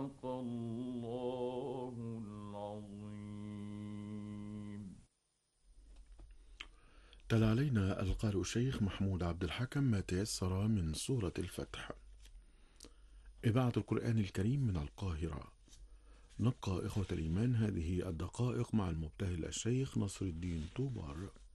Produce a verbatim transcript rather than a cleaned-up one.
صدق الله العظيم. تلا علينا القارئ الشيخ محمود عبد الحكم ما تيسر من سورة الفتح. إذاعة القرآن الكريم من القاهرة. نبقى إخوة الإيمان هذه الدقائق مع المبتهل الشيخ نصر الدين طوبار.